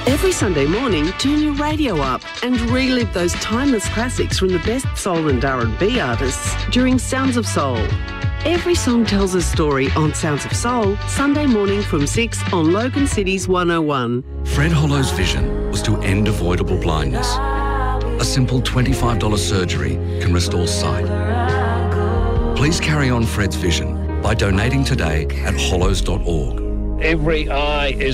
Every Sunday morning, turn your radio up and relive those timeless classics from the best soul and R&B artists during Sounds of Soul. Every song tells a story on Sounds of Soul, Sunday morning from 6 on Logan City's 101. Fred Hollow's vision was to end avoidable blindness. A simple $25 surgery can restore sight. Please carry on Fred's vision by donating today at hollows.org. Every eye is